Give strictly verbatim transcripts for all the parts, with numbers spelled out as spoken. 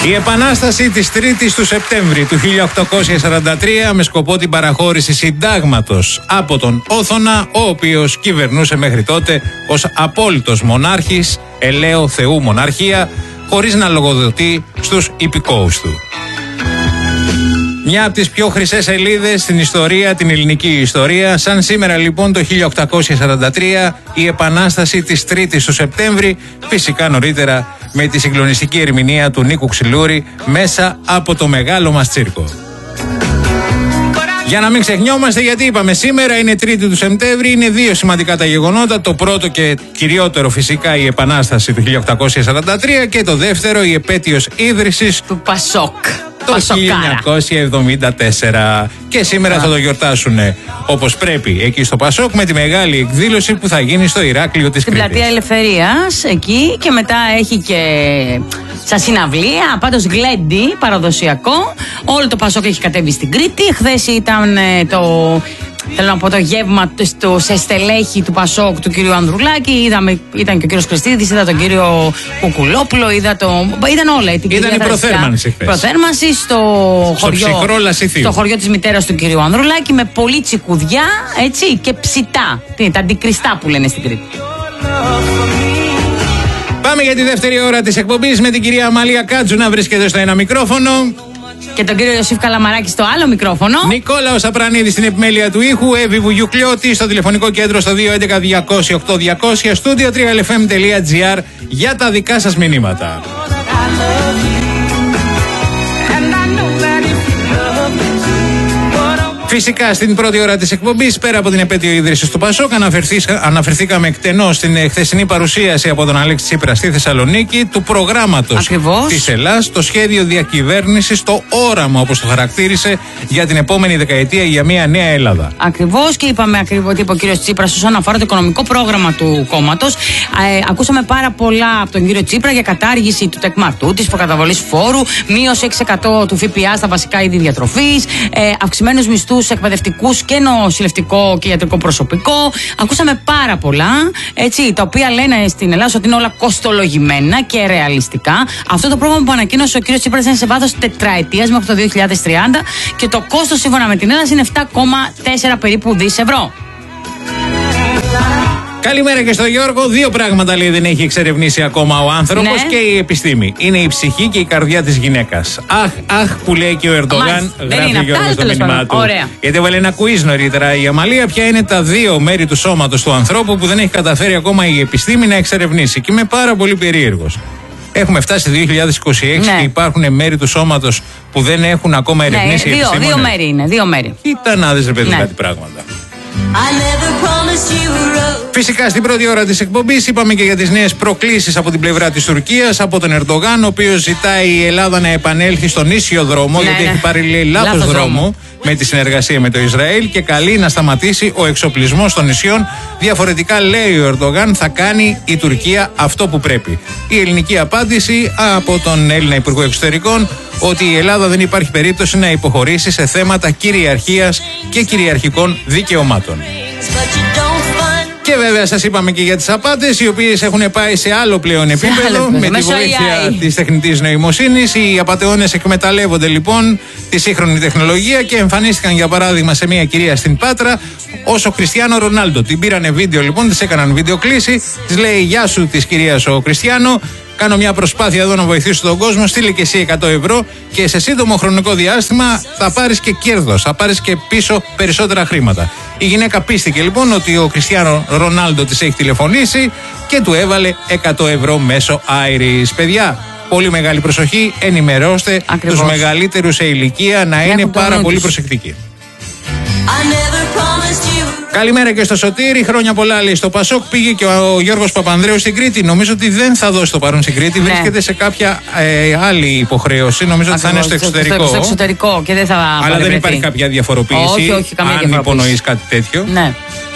Η επανάσταση της τρίτης του Σεπτέμβρη του χίλια οκτακόσια σαράντα τρία με σκοπό την παραχώρηση συντάγματος από τον Όθωνα, ο οποίος κυβερνούσε μέχρι τότε ως απόλυτος μονάρχης, ελαίο Θεού μοναρχία, χωρίς να λογοδοτεί στους υπηκόους του. Μια από τις πιο χρυσές σελίδες στην ιστορία, την ελληνική ιστορία. Σαν σήμερα λοιπόν το χίλια οκτακόσια σαράντα τρία η επανάσταση της τρίτης του Σεπτέμβρη, φυσικά νωρίτερα με τη συγκλονιστική ερμηνεία του Νίκου Ξυλούρη μέσα από το μεγάλο μας τσίρκο. Για να μην ξεχνιόμαστε, γιατί είπαμε σήμερα είναι τρίτη του Σεπτέμβρη, είναι δύο σημαντικά τα γεγονότα. Το πρώτο και κυριότερο φυσικά η επανάσταση του χίλια οκτακόσια σαράντα τρία και το δεύτερο η επέτειος ίδρυσης του Πασόκ. Το χίλια εννιακόσια εβδομήντα τέσσερα. Και σήμερα θα το γιορτάσουν όπως πρέπει εκεί στο Πασόκ με τη μεγάλη εκδήλωση που θα γίνει στο Ηράκλειο της Κρήτης. Στην Πλατεία Ελευθερίας εκεί, και μετά έχει και σαν συναυλία, πάντως γλέντι παραδοσιακό. Όλο το Πασόκ έχει κατέβει στην Κρήτη. Χθες ήταν το... Θέλω να πω το γεύμα στο, σε στελέχη του Πασόκ του κύριου Ανδρουλάκη. Είδαμε, ήταν και ο κύριος Χριστίδης, είδα τον κύριο Κουκουλόπουλο, είδα το, ήταν όλα. Την ήταν η προθέρμανση χθες. Προθέρμανση στο, στο χωριό, στο χωριό της μητέρας του κύριου Ανδρουλάκη με πολύ τσικουδιά, έτσι, και ψητά. Τι, τα αντικριστά που λένε στην Κρήτη. Πάμε για τη δεύτερη ώρα της εκπομπής με την κυρία Αμαλία Κάτζου να βρίσκεται στο ένα μικρόφωνο. Και τον κύριο Ιωσήφ Καλαμαράκη στο άλλο μικρόφωνο. Νικόλαος Απρανίδης στην επιμέλεια του ήχου. Εύη Βουγιουκλιώτη στο τηλεφωνικό κέντρο στο δύο έντεκα διακόσια οκτώ διακόσια. Στούντιο τρία ελ εφ εμ τελεία τζι άρ για τα δικά σας μηνύματα. Φυσικά στην πρώτη ώρα της εκπομπής, πέρα από την επέτειο ίδρυσης του Πασόκ, αναφερθήκαμε εκτενώς στην χθεσινή παρουσίαση από τον Αλέξη Τσίπρα στη Θεσσαλονίκη του προγράμματος της Ελλάς, το σχέδιο διακυβέρνησης, το όραμα όπως το χαρακτήρισε για την επόμενη δεκαετία για μια νέα Ελλάδα. Ακριβώς, και είπαμε ακριβώς τι είπε ο κύριος Τσίπρας όσον αφορά το οικονομικό πρόγραμμα του κόμματος. Ε, ακούσαμε πάρα πολλά από τον κύριο Τσίπρα για κατάργηση του τεκμαρτού, της προκαταβολής φόρου, μείωση έξι τοις εκατό του ΦΠΑ στα βασικά είδη διατροφής, ε, αυξημένους μισθούς εκπαιδευτικούς και νοσηλευτικό και ιατρικό προσωπικό. Ακούσαμε πάρα πολλά, έτσι, τα οποία λένε στην Ελλάδα ότι είναι όλα κοστολογημένα και ρεαλιστικά. Αυτό το πρόγραμμα που ανακοίνωσε ο κ. Τσίπρας είναι σε βάθος τετραετίας μέχρι το δύο χιλιάδες τριάντα και το κόστος σύμφωνα με την Ελλάδα είναι επτά κόμμα τέσσερα περίπου δις ευρώ. Καλημέρα και στο Γιώργο. Δύο πράγματα λέει δεν έχει εξερευνήσει ακόμα ο άνθρωπος, ναι, και η επιστήμη. Είναι η ψυχή και η καρδιά της γυναίκας. Αχ, αχ, που λέει και ο Ερντογάν, γράφει ο Γιώργος στο μήνυμά του. Ωραία. Γιατί έβαλε ένα quiz νωρίτερα η Αμαλία. Ποια είναι τα δύο μέρη του σώματος του ανθρώπου που δεν έχει καταφέρει ακόμα η επιστήμη να εξερευνήσει. Και είμαι πάρα πολύ περίεργος. Έχουμε φτάσει δύο χιλιάδες είκοσι έξι, ναι, και υπάρχουν μέρη του σώματος που δεν έχουν ακόμα ερευνήσει, ναι, οι επιστήμονες. Δύο μέρη είναι, δύο μέρη. Κοίτα να δεις, ρε παιδί, ναι, κάτι πράγματα. Φυσικά στην πρώτη ώρα της εκπομπής είπαμε και για τις νέες προκλήσεις από την πλευρά της Τουρκίας, από τον Ερντογάν, ο οποίος ζητάει η Ελλάδα να επανέλθει στον ίσιο δρόμο, ναι, γιατί, ναι, έχει πάρει, λέει, λάθος, λάθος δρόμο, δρόμο με τη συνεργασία με το Ισραήλ, και καλεί να σταματήσει ο εξοπλισμός των νησιών. Διαφορετικά, λέει ο Ερντογάν, θα κάνει η Τουρκία αυτό που πρέπει. Η ελληνική απάντηση από τον Έλληνα Υπουργό Εξωτερικών ότι η Ελλάδα δεν υπάρχει περίπτωση να υποχωρήσει σε θέματα κυριαρχίας και κυριαρχικών δικαιωμάτων. Και βέβαια σας είπαμε και για τις απάτες, οι οποίες έχουν πάει σε άλλο πλέον επίπεδο με τη βοήθεια της τεχνητής νοημοσύνης. Οι απατεώνες εκμεταλλεύονται λοιπόν τη σύγχρονη τεχνολογία και εμφανίστηκαν για παράδειγμα σε μια κυρία στην Πάτρα ως ο Κριστιάνο Ρονάλντο. Την πήρανε βίντεο λοιπόν, της έκαναν βίντεο κλήση, της λέει «Γεια σου» της κυρίας ο Κριστιάνο. Κάνω μια προσπάθεια εδώ να βοηθήσω τον κόσμο. Στείλε και εσύ εκατό ευρώ και σε σύντομο χρονικό διάστημα θα πάρεις και κέρδος. Θα πάρεις και πίσω περισσότερα χρήματα. Η γυναίκα πίστηκε λοιπόν ότι ο Κριστιάνο Ρονάλντο της έχει τηλεφωνήσει και του έβαλε εκατό ευρώ μέσω Άιρις. Παιδιά, πολύ μεγάλη προσοχή. Ενημερώστε τους μεγαλύτερους σε ηλικία να είναι πάρα πολύ προσεκτικοί. Καλημέρα και στο Σωτήρι. Χρόνια πολλά, λέει, στο Πασόκ. Πήγε και ο Γιώργος Παπανδρέου στην Κρήτη. Νομίζω ότι δεν θα δώσει το παρόν στην Κρήτη. Ναι. Βρίσκεται σε κάποια ε, άλλη υποχρέωση. Νομίζω ότι θα είναι στο εξωτερικό. Στο εξωτερικό και δεν θα. Αλλά παρευρεθεί. Δεν υπάρχει κάποια διαφοροποίηση. Όχι, όχι, καμία αν υπονοείς κάτι τέτοιο. Ναι.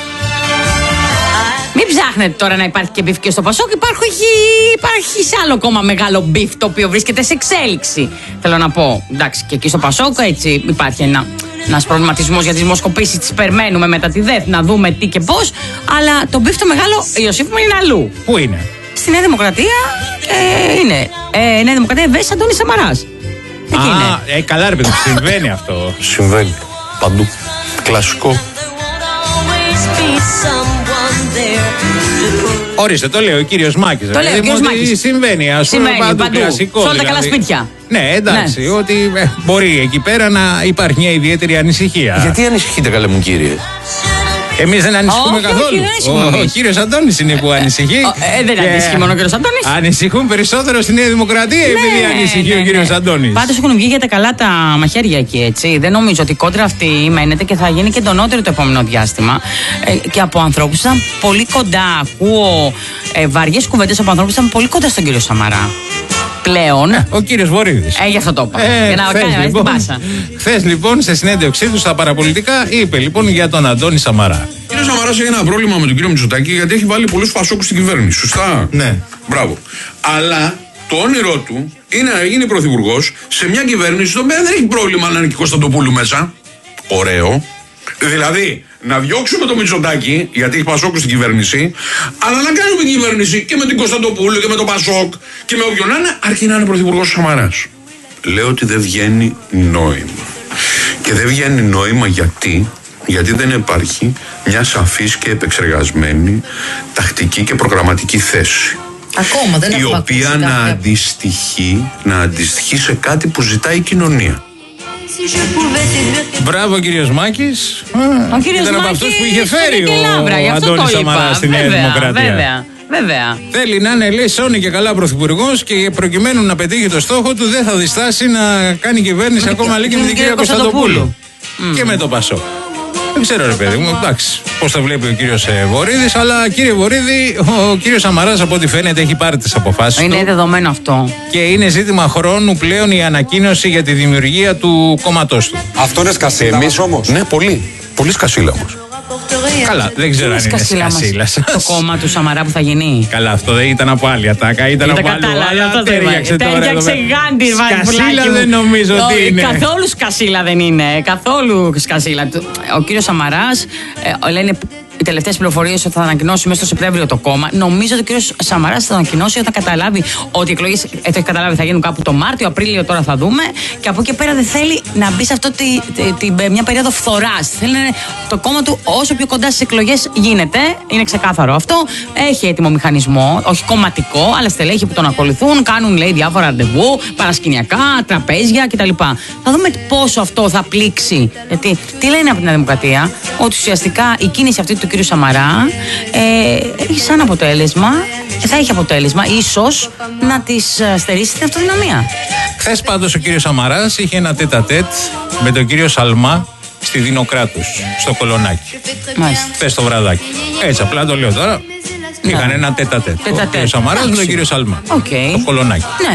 Μην ψάχνετε τώρα να υπάρχει και μπιφ και στο Πασόκ. Υπάρχει, υπάρχει σε άλλο κόμμα μεγάλο μπιφ το οποίο βρίσκεται σε εξέλιξη. Θέλω να πω. Εντάξει, και εκεί στο Πασόκ έτσι υπάρχει ένα. Ένας προβληματισμός για τις δημοσκοπήσεις, τις περιμένουμε μετά τη ΔΕΘ να δούμε τι και πώς. Αλλά το μπιφ το μεγάλο, Ιωσήφ μου, είναι αλλού. Πού είναι? στη Νέα Δημοκρατία ε, είναι. Ε, Νέα Δημοκρατία Βέσης Αντώνης Σαμαράς. Εκεί Α, είναι. Ε, καλά ρε παιδί, συμβαίνει αυτό. Συμβαίνει. Παντού. Κλασικό. Ορίστε, το λέει ο κύριος Μάκης. Το λέει ο κύριος Μάκης. Συμβαίνει, ας πούμε, Συμβαίνει παντού, παντού. κλασικό. Σε όλα τα δηλαδή. καλά σπίτια. Ναι, εντάξει, Ναι. ότι ε, μπορεί εκεί πέρα να υπάρχει μια ιδιαίτερη ανησυχία. Γιατί ανησυχείτε, καλέ μου κύριε? Εμείς δεν ανησυχούμε Όχι, καθόλου. όχι, δεν ανησυχούμε Ο, ο εμείς. κύριος Αντώνης είναι που ανησυχεί. Ε, δεν Και ανησυχεί μόνο ο κύριος Αντώνης. Ανησυχούν περισσότερο στη Νέα Δημοκρατία επειδή ανησυχεί ο κύριος Αντώνης. Πάντως έχουν βγει για τα καλά τα μαχαίρια εκεί, έτσι. Δεν νομίζω ότι η κόντρα αυτή μένεται και θα γίνει και εντονότερη το επόμενο διάστημα. Ε, και από ανθρώπους ήταν πολύ κοντά. Ακούω ε, βαριές κουβέντες από ανθρώπους που ήταν πολύ κοντά στον κύριο Σαμαρά. Πλέον. Ε, ο κύριος Βορίδης. Ε, γι' αυτό το είπα. Ε, για να χθες, κάνει την λοιπόν, πάσα. χθες λοιπόν σε συνέντευξή του στα παραπολιτικά είπε λοιπόν για τον Αντώνη Σαμαρά. Ο κύριος Σαμαράς έχει ένα πρόβλημα με τον κύριο Μητσοτάκη γιατί έχει βάλει πολλούς φασόκους στην κυβέρνηση. Σωστά. Ναι. Μπράβο. Αλλά το όνειρό του είναι να γίνει πρωθυπουργός σε μια κυβέρνηση στο οποίο δεν έχει πρόβλημα να είναι και Κωνσταντοπούλου μέσα. Ωραίο. Δηλαδή, να διώξουμε το Μητσοτάκη, γιατί έχει Πασόκ στην κυβέρνηση, αλλά να κάνουμε την κυβέρνηση και με την Κωνσταντοπούλου και με τον Πασόκ και με όποιον να είναι, αρκεί να είναι πρωθυπουργός ο Σαμαράς. Λέω ότι δεν βγαίνει νόημα. Και δεν βγαίνει νόημα γιατί, γιατί δεν υπάρχει μια σαφής και επεξεργασμένη τακτική και προγραμματική θέση. Ακόμα δεν η έχουμε οποία ακούσει να κάποια. αντιστοιχεί, να αντιστοιχεί σε κάτι που ζητάει η κοινωνία. Μπράβο κύριος Μάκης. Ο κύριος Ήταν από Μάκης αυτούς που είχε φέρει είναι και λάμπρα, γι' ο αυτό Αντώνης το Σαμαράς είπα. στη Νέα Βέβαια, Δημοκρατία. Βέβαια, βέβαια. Θέλει να είναι, λέει, σώνει και καλά πρωθυπουργός και προκειμένου να πετύχει το στόχο του δεν θα διστάσει να κάνει κυβέρνηση ακόμα λέει και με την κυρία Κωνσταντοπούλου. Και με το Πασόκ. Δεν ξέρω ρε παιδί μου, εντάξει, πώς το βλέπει ο κύριος ε, Βορίδης, αλλά κύριε Βορίδη, ο κύριος Σαμαράς από ό,τι φαίνεται έχει πάρει τις αποφάσεις Είναι του δεδομένο αυτό. και είναι ζήτημα χρόνου πλέον η ανακοίνωση για τη δημιουργία του κόμματός του. Αυτό είναι σκασίλα Εμείς όμως. Ναι, πολύ. Πολύ σκασίλα όμως. Καλά, δεν ξέρω αν είναι Σκασίλα μας. σκασίλα Το σας. κόμμα του Σαμαρά που θα γίνει. Καλά, αυτό δεν ήταν από άλλη ατάκα, ήταν Το από άλλο. κατάλαβα, Αλλά αυτό το είπα. τέριαξε τώρα εδώ Τέριαξε πέρα. γάντι, Σκασίλα βουλάκι μου. δεν νομίζω ότι Όχι, είναι. Καθόλου σκασίλα δεν είναι. Καθόλου σκασίλα. Ο κύριος Σαμαράς, ε, λένε οι τελευταίες πληροφορίες ότι θα ανακοινώσει μέσα στο Σεπτέμβριο το κόμμα. Νομίζω ότι ο κύριος Σαμαράς θα ανακοινώσει όταν καταλάβει ότι οι εκλογές, ε, το έχει καταλάβει, θα γίνουν κάπου το Μάρτιο, Απρίλιο, τώρα θα δούμε. Και από εκεί πέρα δεν θέλει να μπει σε αυτό τη, τη, τη- μια περίοδο φθοράς. Θέλει να είναι το κόμμα του όσο πιο κοντά στις εκλογές γίνεται. Είναι ξεκάθαρο αυτό. Έχει έτοιμο μηχανισμό, όχι κομματικό, αλλά στελέχη που τον ακολουθούν, κάνουν λέει διάφορα ραντεβού, παρασκηνιακά, τραπέζια κτλ. Θα δούμε πόσο αυτό θα πλήξει. Γιατί τι λένε από την Νέα Δημοκρατία, ότι ουσιαστικά η κίνηση αυτή του κ. Σαμαρά ε, έχει σαν αποτέλεσμα, θα έχει αποτέλεσμα ίσως να της ε, στερήσει την αυτοδυναμία. Χθες πάντως ο κύριος Σαμαράς είχε ένα τέτα-τέτ με τον κύριο Σαλμά στη Δινοκράτους, στο Κολονάκι. Μάλιστα. Χθες το βραδάκι. Έτσι, απλά το λέω τώρα. Είχαν Ναι. ένα τέτα-τέτ. Ο Τέτα-τέτ. κύριος Σαμαράς με τον Εντάξει. κύριο Σαλμά. Οκ. Το Κολονάκι. Ναι.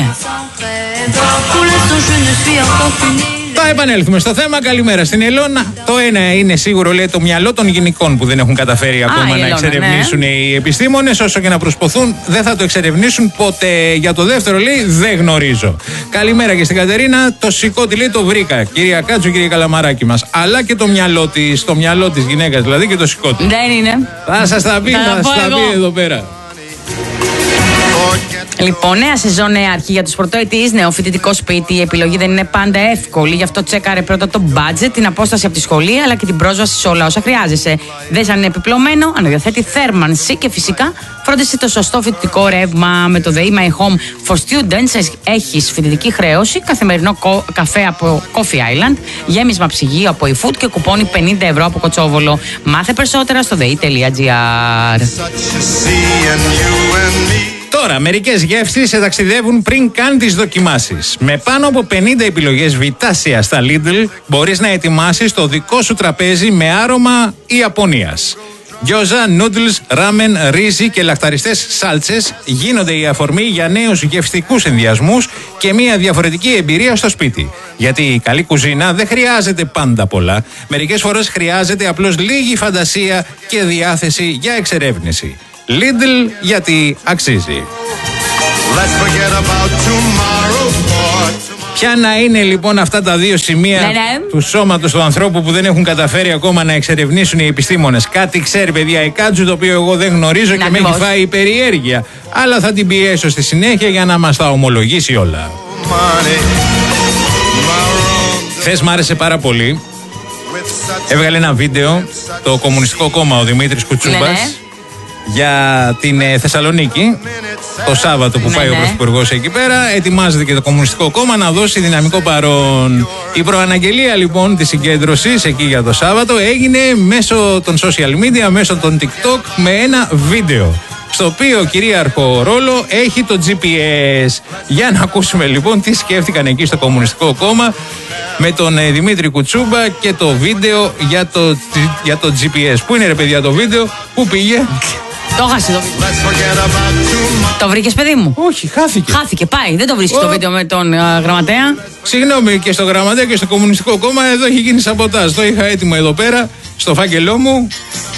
Θα επανέλθουμε στο θέμα. Καλημέρα στην Ελώνα. Το ένα είναι σίγουρο, λέει, το μυαλό των γυναικών που δεν έχουν καταφέρει ακόμα η να Ελώνα, εξερευνήσουν οι επιστήμονες. Όσο και να προσπαθούν, δεν θα το εξερευνήσουν ποτέ. Για το δεύτερο, λέει, δεν γνωρίζω. Καλημέρα και στην Κατερίνα. Το σηκώτη, λέει, το βρήκα. Κυρία Κάτσου, κύριε Καλαμαράκη μας. Αλλά και το μυαλό της, το μυαλό της γυναίκας, δηλαδή και το σηκώτη. Δεν είναι. Θα σας τα πει, Θα θα τα σας πω τα εγώ. πει εδώ πέρα. Λοιπόν, νέα σεζόν, νέα αρχή για του πρωτοετή. Νέο φοιτητικό σπίτι. Η επιλογή δεν είναι πάντα εύκολη. Γι' αυτό τσέκαρε πρώτα το budget, την απόσταση από τη σχολή, αλλά και την πρόσβαση σε όλα όσα χρειάζεσαι. Δες αν είναι επιπλωμένο, αν διαθέτει θέρμανση και φυσικά φρόντισε το σωστό φοιτητικό ρεύμα. Με το The My Home for Students έχεις φοιτητική χρέωση, καθημερινό κο- καφέ από Coffee Island, γέμισμα ψυγείου από eFood και κουπόνι πενήντα ευρώ από Κοτσόβολο. Μάθε περισσότερα στο δε.gr. Τώρα, μερικές γεύσεις σε ταξιδεύουν πριν καν τις δοκιμάσεις. Με πάνω από πενήντα επιλογές βιτάσια στα Lidl, μπορείς να ετοιμάσεις το δικό σου τραπέζι με άρωμα Ιαπωνίας. Γκιόζα, noodles, ράμεν, ρύζι και λαχταριστές σάλτσες γίνονται η αφορμή για νέους γευστικούς ενδιασμούς και μια διαφορετική εμπειρία στο σπίτι. Γιατί η καλή κουζίνα δεν χρειάζεται πάντα πολλά. Μερικές φορές χρειάζεται απλώς λίγη φαντασία και διάθεση για εξερεύνηση. Lidl, γιατί αξίζει. Ποια να είναι λοιπόν αυτά τα δύο σημεία ναι, ναι. του σώματος του ανθρώπου που δεν έχουν καταφέρει ακόμα να εξερευνήσουν οι επιστήμονες? Κάτι ξέρει, παιδιά, η Κάτζου, το οποίο εγώ δεν γνωρίζω να, και με έχει φάει η περιέργεια. Αλλά θα την πιέσω στη συνέχεια για να μας τα ομολογήσει όλα. Χθες μ' άρεσε πάρα πολύ. Έβγαλε ένα βίντεο το Κομμουνιστικό Κόμμα ο Δημήτρης Κουτσούμπας, ναι, ναι, για την ε, Θεσσαλονίκη το Σάββατο που ναι, πάει ναι. ο Πρωθυπουργός εκεί πέρα. Ετοιμάζεται και το Κομμουνιστικό Κόμμα να δώσει δυναμικό παρόν. Η προαναγγελία λοιπόν της συγκέντρωσης εκεί για το Σάββατο έγινε μέσω των social media, μέσω των TikTok, με ένα βίντεο στο οποίο κυρίαρχο ρόλο έχει το τζι πι ες. Για να ακούσουμε λοιπόν τι σκέφτηκαν εκεί στο Κομμουνιστικό Κόμμα με τον ε, Δημήτρη Κουτσούμπα και το βίντεο για το, για το τζι πι ες. Πού είναι ρε παιδιά το βίντεο, πού πήγε? Το χάσει το βίντεο. Το βρήκες, παιδί μου? Όχι, χάθηκε. Χάθηκε, πάει. Δεν το βρίσκεις oh. το βίντεο με τον uh, γραμματέα? Συγγνώμη, και στο γραμματέα και στο Κομμουνιστικό Κόμμα εδώ έχει γίνει σαμποτάζ. Το είχα έτοιμο εδώ πέρα, στο φάκελό μου.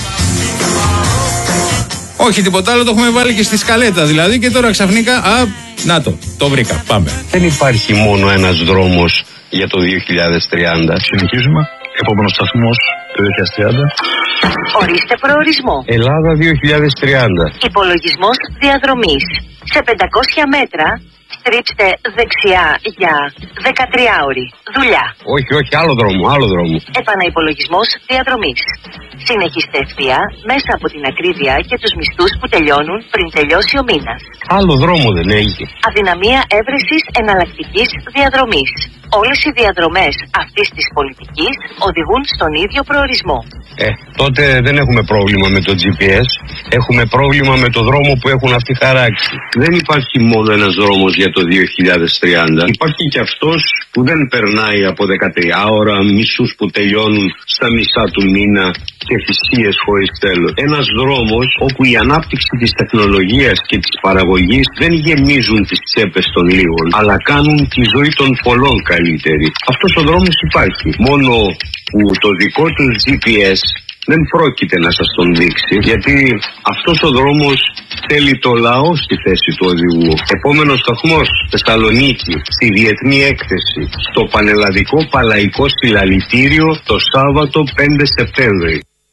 Όχι τίποτα άλλο, το έχουμε βάλει και στη σκαλέτα δηλαδή και τώρα ξαφνικά, α, να το, το βρήκα, πάμε. Δεν υπάρχει μόνο ένας δρόμος για το δύο χιλιάδες τριάντα. Συνεχίζουμε. Επόμενος σταθμός το δύο χιλιάδες τριάντα. Ορίστε προορισμό. Ελλάδα δύο χιλιάδες τριάντα. Υπολογισμός διαδρομής. Σε πεντακόσια μέτρα στρίψτε δεξιά για δεκατρία ώρη. Δουλειά. Όχι, όχι, άλλο δρόμο, άλλο δρόμο. Επαναυπολογισμός διαδρομής. Συνεχίστε ευθεία μέσα από την ακρίβεια και τους μισθούς που τελειώνουν πριν τελειώσει ο μήνας. Άλλο δρόμο δεν έχει. Αδυναμία έβρεσης εναλλακτικής διαδρομής. Όλες οι διαδρομές αυτής της πολιτικής οδηγούν στον ίδιο προορισμό. Ε, τότε δεν έχουμε πρόβλημα με το τζι πι ες. Έχουμε πρόβλημα με το δρόμο που έχουν αυτοί χαράξει. Δεν υπάρχει μόνο ένας δρόμος για το δύο χιλιάδες τριάντα. Υπάρχει και αυτός που δεν περνάει από δεκατρία ώρα, μισούς που τελειώνουν στα μισά του μήνα και θυσίες χωρίς τέλος. Ένας δρόμος όπου η ανάπτυξη της τεχνολογίας και της παραγωγής δεν γεμίζουν τις τσέπες των λίγων, αλλά κάνουν τη ζωή των πολλών καλύτερη. Αυτός ο δρόμος υπάρχει. Μόνο που το δικό του τζι πι ες δεν πρόκειται να σας τον δείξει, γιατί αυτός ο δρόμος θέλει το λαό στη θέση του οδηγού. Επόμενος σταθμός, Θεσσαλονίκη, στη Διεθνή Έκθεση, στο Πανελλαδικό Παλαϊκό Συλλαλητήριο το Σάββατο πέντε Σεπτέμβρη.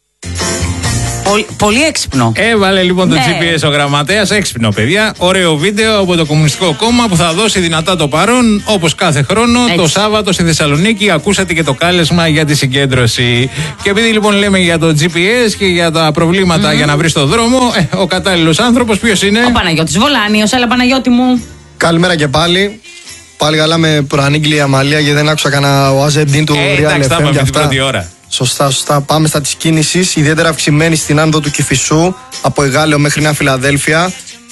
Πολύ, πολύ έξυπνο. Έβαλε λοιπόν το ναι. τζι πι ες ο γραμματέας, έξυπνο παιδιά. Ωραίο βίντεο από το Κομμουνιστικό Κόμμα που θα δώσει δυνατά το παρόν, όπως κάθε χρόνο. Έτσι. Το Σάββατο στη Θεσσαλονίκη ακούσατε και το κάλεσμα για τη συγκέντρωση. Και επειδή λοιπόν λέμε για το τζι πι ες και για τα προβλήματα mm. για να βρει το δρόμο, ε, ο κατάλληλος άνθρωπος ποιος είναι? Ο Παναγιώτης Βολάνιος. Έλα Παναγιώτη μου. Καλημέρα και πάλι. Πάλι καλά με προανήγγειλη αμαλία γιατί δεν άκουσα κανένα ο Αζεντίν του ε, Real εφ εμ για αυτά. Σωστά, σωστά. Πάμε στα της κίνησης. Ιδιαίτερα αυξημένη στην άνοδο του Κηφισού από Εγάλεο μέχρι Νέα Φιλαδέλφια.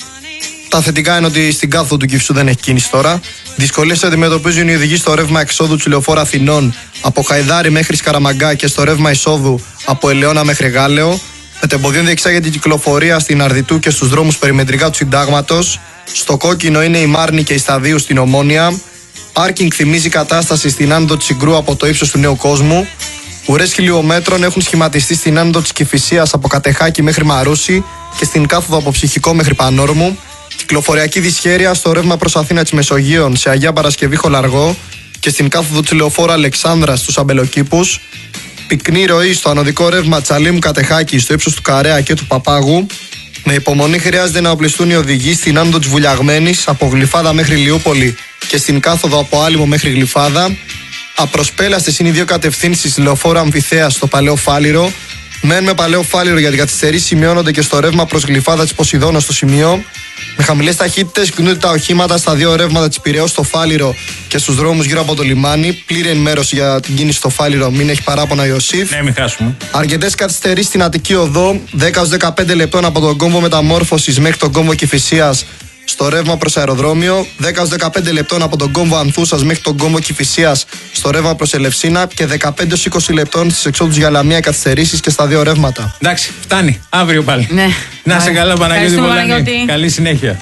Τα θετικά είναι ότι στην κάθοδο του Κηφισού δεν έχει κίνηση τώρα. Δυσκολίες αντιμετωπίζουν οι οδηγοί στο ρεύμα εξόδου του Λεωφόρου Αθηνών από Χαϊδάρι μέχρι Σκαραμαγκά και στο ρεύμα εισόδου από Ελαιώνα μέχρι Γάλεο. Μετεμποδίων διεξάγεται η κυκλοφορία στην Αρδιτού και στους δρόμους περιμετρικά του Συντάγματος. Στο κόκκινο είναι η Μάρνη και η Σταδίου στην Ομόνια. Πάρκινγκ θυμίζει κατάσταση στην άνοδο της Συγκρού από το ύψος του Νέου Κόσμου. Ουρές χιλιόμετρων έχουν σχηματιστεί στην άνοδο της Κηφισίας από Κατεχάκη μέχρι Μαρούσι και στην κάθοδο από Ψυχικό μέχρι Πανόρμου. Κυκλοφοριακή δυσχέρεια στο ρεύμα προς Αθήνα της Μεσογείων σε Αγία Παρασκευή Χολαργό και στην κάθοδο του Λεωφόρου Αλεξάνδρας στους Αμπελοκήπους. Πυκνή ροή στο ανωδικό ρεύμα Τσαλίμου Κατεχάκη στο ύψος του Καρέα και του Παπάγου. Με υπομονή χρειάζεται να οπλιστούν οι οδηγοί στην άνοδο της Βουλιαγμένης από Γλυφάδα μέχρι Λιούπολη και στην κάθοδο από Άλυμο μέχρι Γλυφάδα. Απροσπέλαστες είναι οι δύο κατευθύνσεις Λεωφόρου Αμφιθέα στο Παλαιό Φάληρο. Μένουν με Παλαιό Φάληρο γιατί καθυστερήσεις σημειώνονται και στο ρεύμα προς Γλυφάδα της Ποσειδώνα στο σημείο. Με χαμηλές ταχύτητες κινούνται τα οχήματα στα δύο ρεύματα της Πειραιώς στο Φάληρο και στους δρόμους γύρω από το λιμάνι. Πλήρη ενημέρωση για την κίνηση στο Φάληρο, μην έχει παράπονα Ιωσήφ. Ναι, μην χάσουμε. Αρκετές καθυστερήσεις στην Αττική Οδό, δέκα με δεκαπέντε λεπτών από τον κόμβο Μεταμόρφωσης μέχρι τον κόμβο Κηφισίας στο ρεύμα προς αεροδρόμιο, δέκα με δεκαπέντε λεπτών από τον κόμβο Ανθούσας μέχρι τον κόμβο Κηφισίας στο ρεύμα προς Ελευσίνα και δεκαπέντε με είκοσι λεπτών στις εξόδους για Λαμία καθυστερήσεις και στα δύο ρεύματα. Εντάξει, φτάνει. Αύριο πάλι. Ναι. Να σε καλά, Παναγιώτη Βολάνη. Καλή συνέχεια.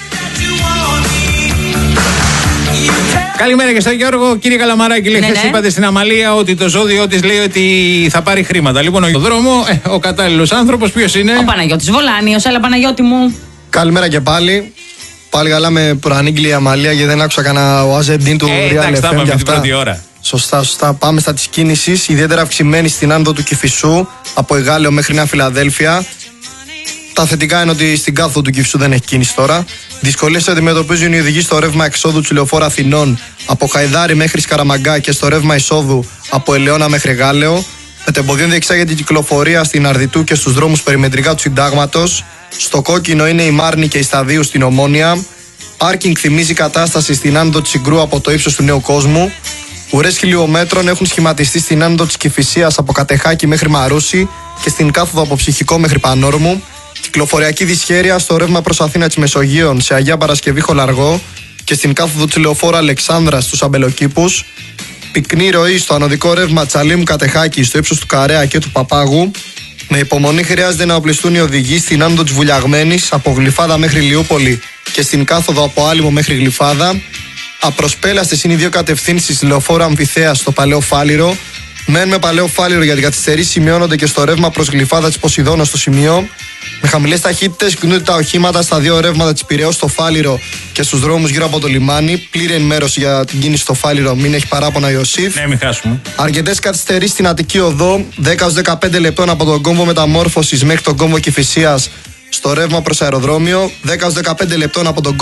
Καλημέρα και στον Γιώργο. Κύριε Καλαμαράκη, λέει, ναι, χθες ναι. είπατε στην Αμαλία ότι το ζώδιο της λέει ότι θα πάρει χρήματα. Λοιπόν, ο δρόμο, ε, ο κατάλληλος άνθρωπος ποιος είναι? Ο Παναγιώτης Βολάνιος. Έλα Παναγιώτη μου. Καλημέρα και πάλι. Πάλι καλά με προανήγγειλε η Αμαλία γιατί δεν άκουσα κανένα ο Αζεντίν του ε, Real εντάξει, εφ εμ τα για την πρώτη ώρα. Σωστά, σωστά. Πάμε στα της κίνησης. Ιδιαίτερα αυξημένη στην άνοδο του Κηφισού από Εγάλεο μέχρι Νέα Φιλαδέλφια. Τα θετικά είναι ότι στην κάθοδο του Κηφισού δεν έχει κίνηση τώρα. Δυσκολίες αντιμετωπίζουν οι οδηγοί στο ρεύμα εξόδου του λεωφόρου Αθηνών από Χαϊδάρι μέχρι Σκαραμαγκά και στο ρεύμα εισόδου από Ελαιώνα μέχρι Γάλεο. Μετεμποδίων διεξάγεται την κυκλοφορία στην Αρδιτού και στους δρόμους περιμετρικά του Συντάγματος. Στο κόκκινο είναι η Μάρνη και η Σταδίου στην Ομόνια. Πάρκινγκ θυμίζει κατάσταση στην άνοδο της Συγκρού από το ύψος του Νέου Κόσμου. Ουρές χιλιόμετρων έχουν σχηματιστεί στην άνοδο της Κηφισίας από Κατεχάκη μέχρι Μαρούσι και στην κάθοδο από Ψυχικό μέχρι Πανόρμου. Κυκλοφοριακή δυσχέρεια στο ρεύμα προς Αθήνα της Μεσογείων σε Αγία Παρασκευή Χολαργό και στην κάθοδο της λεωφόρου Αλεξάνδρας στους Αμπελοκήπους. Πυκνή ροή στο ανωδικό ρεύμα Τσαλίμου Κατεχάκη στο ύψος του Καρέα και του Παπάγου. Με υπομονή χρειάζεται να οπλιστούν οι οδηγοί στην άνοδο της Βουλιαγμένης από Γλυφάδα μέχρι Λιούπολη και στην κάθοδο από Άλυμο μέχρι Γλυφάδα. Απροσπέλαστες είναι οι δύο κατευθύνσεις λεωφόρου Αμφιθέα στο Παλαιό Φάληρο. Μένουμε Παλαιό Φάληρο γιατί καθυστερήσεις σημειώνονται και στο ρεύμα προς Γλυφάδα της Ποσειδώνα στο σημείο. Με χαμηλές ταχύτητες κινούνται τα οχήματα στα δύο ρεύματα της Πειραιώς στο Φάληρο και στους δρόμους γύρω από το λιμάνι. Πλήρη ενημέρωση για την κίνηση στο Φάληρο, μην έχει παράπονα Ιωσήφ. Ναι, μην χάσουμε. Αρκετές καθυστερήσεις στην Αττική Οδό, δέκα έως δεκαπέντε λεπτών από τον κόμβο Μεταμόρφωσης μέχρι τον κόμβο Κηφισίας στο ρεύμα προς αεροδρόμιο, δέκα έως δεκαπέντε λεπτών από τον